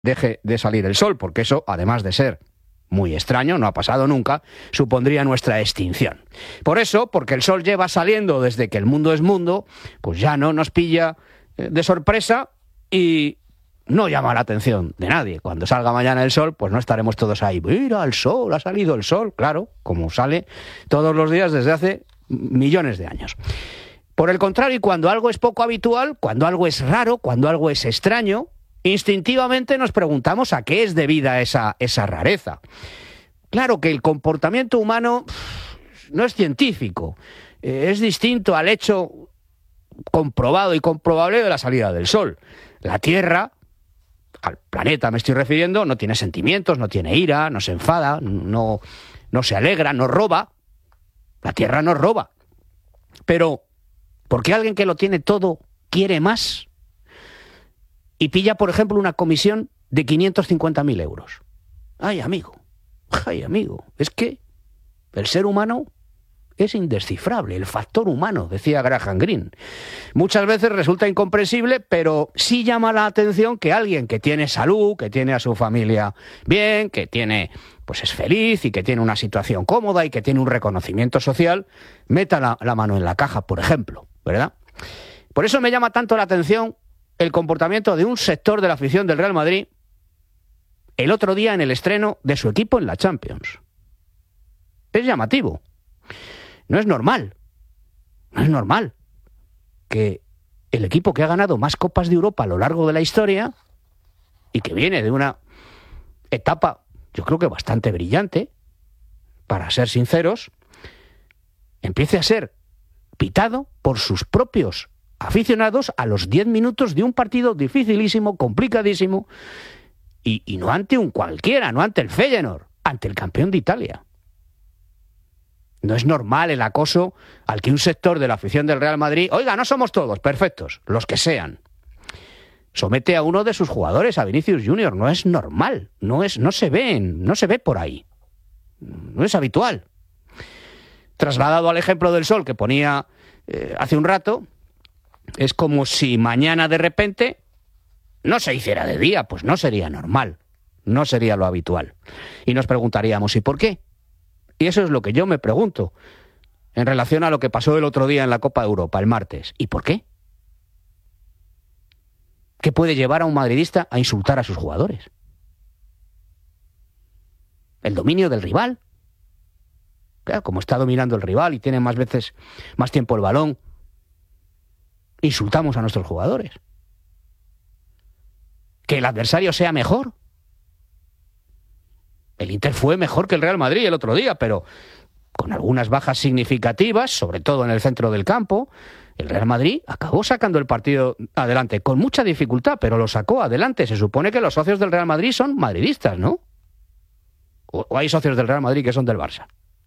deje de salir el sol, porque eso, además de ser muy extraño, no ha pasado nunca, supondría nuestra extinción. Por eso, porque el sol lleva saliendo desde que el mundo es mundo, pues ya no nos pilla de sorpresa y no llama la atención de nadie. Cuando salga mañana el sol, pues no estaremos todos ahí. Mira, el sol, ha salido el sol. Claro, como sale todos los días desde hace millones de años. Por el contrario, cuando algo es poco habitual, cuando algo es raro, cuando algo es extraño, instintivamente nos preguntamos a qué es debida esa rareza. Claro que el comportamiento humano no es científico, es distinto al hecho comprobado y comprobable de la salida del sol. La Tierra, al planeta me estoy refiriendo, no tiene sentimientos, no tiene ira, no se enfada, no se alegra, no roba. La Tierra no roba. Pero, ¿por qué alguien que lo tiene todo quiere más? Y pilla, por ejemplo, una comisión de 550.000 euros. Ay, amigo, es que el ser humano es indescifrable, el factor humano, decía Graham Greene. Muchas veces resulta incomprensible, pero sí llama la atención que alguien que tiene salud, que tiene a su familia bien, que tiene, pues es feliz y que tiene una situación cómoda y que tiene un reconocimiento social, meta la mano en la caja, por ejemplo, ¿verdad? Por eso me llama tanto la atención el comportamiento de un sector de la afición del Real Madrid el otro día en el estreno de su equipo en la Champions. Es llamativo. No es normal que el equipo que ha ganado más Copas de Europa a lo largo de la historia y que viene de una etapa, yo creo que bastante brillante, para ser sinceros, empiece a ser pitado por sus propios aficionados a los 10 minutos de un partido dificilísimo, complicadísimo, y no ante un cualquiera, no ante el Feyenoord, ante el campeón de Italia. No es normal el acoso al que un sector de la afición del Real Madrid, oiga, no somos todos perfectos, los que sean, somete a uno de sus jugadores, a Vinicius Junior. No es normal, no se ve por ahí, no es habitual. Trasladado al ejemplo del sol que ponía hace un rato, es como si mañana de repente no se hiciera de día, pues no sería normal, no sería lo habitual. Y nos preguntaríamos, ¿y por qué? Y eso es lo que yo me pregunto en relación a lo que pasó el otro día en la Copa de Europa, el martes. ¿Y por qué? ¿Qué puede llevar a un madridista a insultar a sus jugadores? ¿El dominio del rival? Claro, como está dominando el rival y tiene más tiempo el balón, insultamos a nuestros jugadores. ¿Que el adversario sea mejor? El Inter fue mejor que el Real Madrid el otro día, pero con algunas bajas significativas, sobre todo en el centro del campo. El Real Madrid acabó sacando el partido adelante con mucha dificultad, pero lo sacó adelante. Se supone que los socios del Real Madrid son madridistas, ¿no? ¿O hay socios del Real Madrid que son del Barça?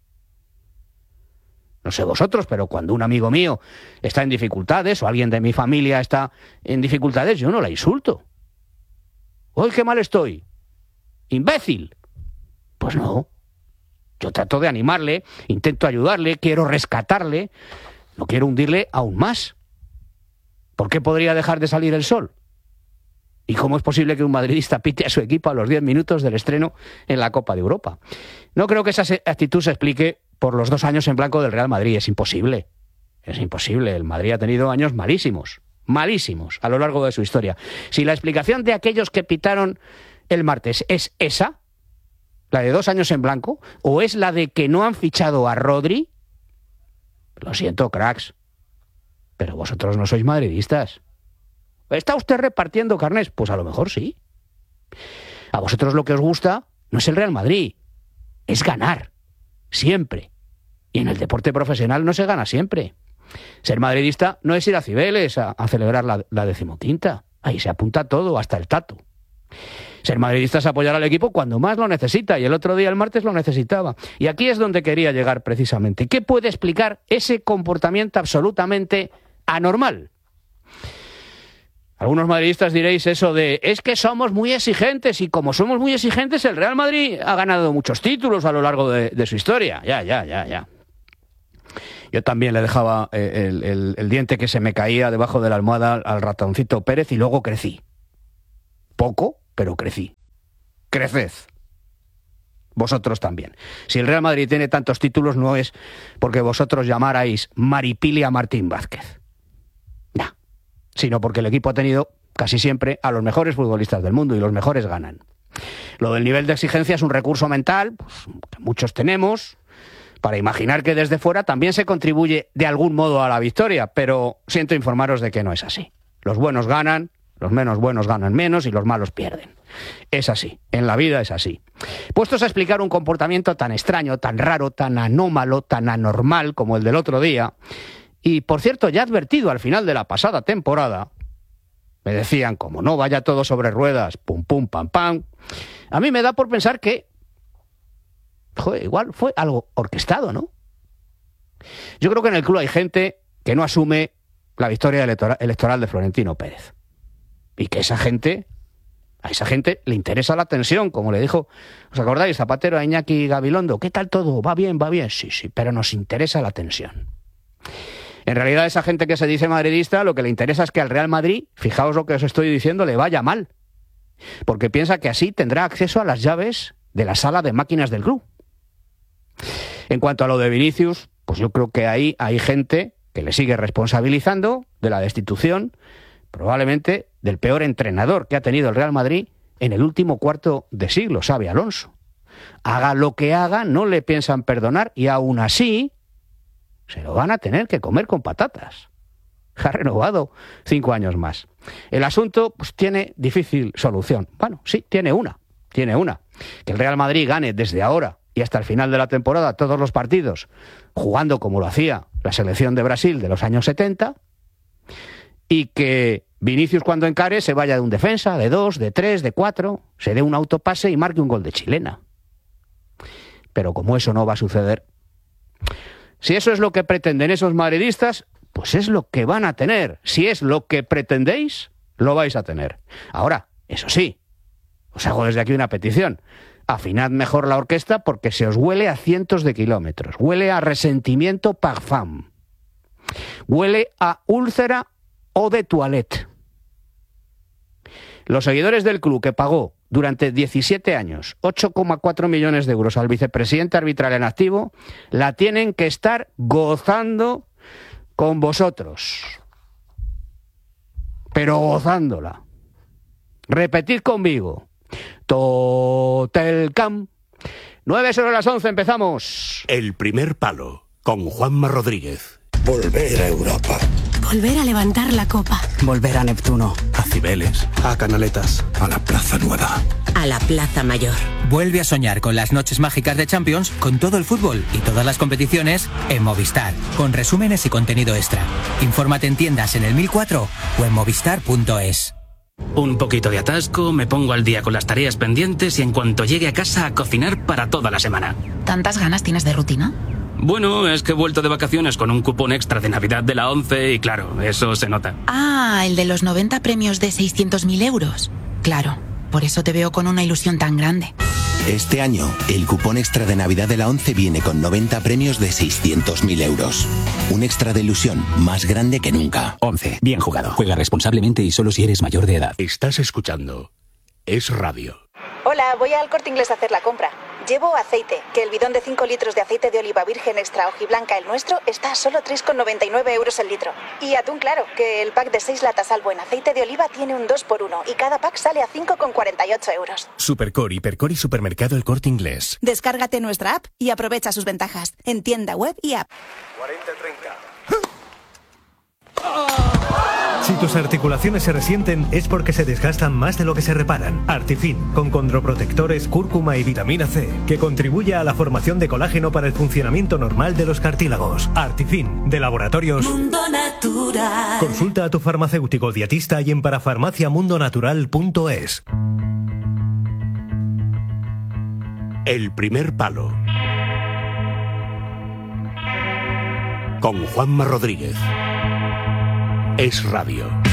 No sé vosotros, pero cuando un amigo mío está en dificultades o alguien de mi familia está en dificultades, yo no la insulto. ¡Uy, qué mal estoy! ¡Imbécil! Pues no. Yo trato de animarle, intento ayudarle, quiero rescatarle, no quiero hundirle aún más. ¿Por qué podría dejar de salir el sol? ¿Y cómo es posible que un madridista pite a su equipo a los 10 minutos del estreno en la Copa de Europa? No creo que esa actitud se explique por los 2 años en blanco del Real Madrid. Es imposible. Es imposible. El Madrid ha tenido años malísimos a lo largo de su historia. Si la explicación de aquellos que pitaron el martes es esa, la de 2 años en blanco, o es la de que no han fichado a Rodri, lo siento, cracks, pero vosotros no sois madridistas. ¿Está usted repartiendo carnés? Pues a lo mejor sí. A vosotros lo que os gusta no es el Real Madrid, es ganar, siempre. Y en el deporte profesional no se gana siempre. Ser madridista no es ir a Cibeles a celebrar la 15ª. Ahí se apunta todo, hasta el tato. Ser madridista es apoyar al equipo cuando más lo necesita, y el otro día, el martes, lo necesitaba. Y aquí es donde quería llegar precisamente. ¿Qué puede explicar ese comportamiento absolutamente anormal? Algunos madridistas diréis eso de, es que somos muy exigentes, y como somos muy exigentes, el Real Madrid ha ganado muchos títulos a lo largo de su historia. Ya. Yo también le dejaba el diente que se me caía debajo de la almohada al ratoncito Pérez y luego crecí. Poco, pero crecí. Creced. Vosotros también. Si el Real Madrid tiene tantos títulos, no es porque vosotros llamarais Maripili a Martín Vázquez. No. Sino porque el equipo ha tenido casi siempre a los mejores futbolistas del mundo y los mejores ganan. Lo del nivel de exigencia es un recurso mental, pues, que muchos tenemos, para imaginar que desde fuera también se contribuye de algún modo a la victoria, pero siento informaros de que no es así. Los buenos ganan, los menos buenos ganan menos y los malos pierden. Es así, en la vida es así. Puestos a explicar un comportamiento tan extraño, tan raro, tan anómalo, tan anormal como el del otro día, y por cierto ya advertido al final de la pasada temporada, me decían, como no vaya todo sobre ruedas, pum pum pam pam, a mí me da por pensar que, igual fue algo orquestado, ¿no? Yo creo que en el club hay gente que no asume la victoria electoral de Florentino Pérez. Y que a esa gente le interesa la tensión, como le dijo, ¿os acordáis? Zapatero a Iñaki Gabilondo, ¿qué tal todo? ¿Va bien? Sí, pero nos interesa la tensión. En realidad, esa gente que se dice madridista, lo que le interesa es que al Real Madrid, fijaos lo que os estoy diciendo, le vaya mal. Porque piensa que así tendrá acceso a las llaves de la sala de máquinas del club. En cuanto a lo de Vinicius, pues yo creo que ahí hay gente que le sigue responsabilizando de la destitución, probablemente del peor entrenador que ha tenido el Real Madrid en el último cuarto de siglo, Xabi Alonso. Haga lo que haga, no le piensan perdonar y aún así se lo van a tener que comer con patatas. Ha renovado 5 años más. El asunto pues tiene difícil solución. Bueno, sí, tiene una. Que el Real Madrid gane desde ahora y hasta el final de la temporada todos los partidos, jugando como lo hacía la selección de Brasil de los años 70, y que Vinicius cuando encare se vaya de un defensa, de 2, de 3, de 4, se dé un autopase y marque un gol de chilena. Pero como eso no va a suceder, si eso es lo que pretenden esos madridistas, pues es lo que van a tener. Si es lo que pretendéis, lo vais a tener. Ahora, eso sí, os hago desde aquí una petición. Afinad mejor la orquesta porque se os huele a cientos de kilómetros. Huele a resentimiento parfum. Huele a úlcera o de toilette. Los seguidores del club que pagó durante 17 años 8,4 millones de euros al vicepresidente arbitral en activo, la tienen que estar gozando con vosotros. Pero gozándola. Repetid conmigo. Totelcam. 9 sobre las 11, empezamos. El primer palo, con Juanma Rodríguez. Volver a Europa. Volver a levantar la copa. Volver a Neptuno. A Cibeles. A Canaletas. A la Plaza Nueva. A la Plaza Mayor. Vuelve a soñar con las noches mágicas de Champions, con todo el fútbol y todas las competiciones en Movistar, con resúmenes y contenido extra. Infórmate en tiendas en el 1004 o en movistar.es. Un poquito de atasco, me pongo al día con las tareas pendientes y en cuanto llegue a casa a cocinar para toda la semana. ¿Tantas ganas tienes de rutina? Bueno, es que he vuelto de vacaciones con un cupón extra de Navidad de la 11 y claro, eso se nota. Ah, el de los 90 premios de 600.000 euros. Claro, por eso te veo con una ilusión tan grande. Este año, el cupón extra de Navidad de la 11 viene con 90 premios de 600.000 euros. Un extra de ilusión más grande que nunca. 11. Bien jugado. Juega responsablemente y solo si eres mayor de edad. Estás escuchando Es Radio. Hola, voy al Corte Inglés a hacer la compra. Llevo aceite, que el bidón de 5 litros de aceite de oliva virgen extra hojiblanca, el nuestro, está a solo 3,99 euros el litro. Y atún claro, que el pack de 6 latas al buen aceite de oliva tiene un 2x1 y cada pack sale a 5,48 euros. Supercore, Hipercore y Supermercado El Corte Inglés. Descárgate nuestra app y aprovecha sus ventajas en tienda web y app. 40-30. Si tus articulaciones se resienten es porque se desgastan más de lo que se reparan. Artifin, con condroprotectores, cúrcuma y vitamina C, que contribuye a la formación de colágeno para el funcionamiento normal de los cartílagos. Artifin, de Laboratorios Mundo Natural. Consulta a tu farmacéutico dietista y en parafarmaciamundonatural.es. El primer palo, con Juanma Rodríguez. Es Radio.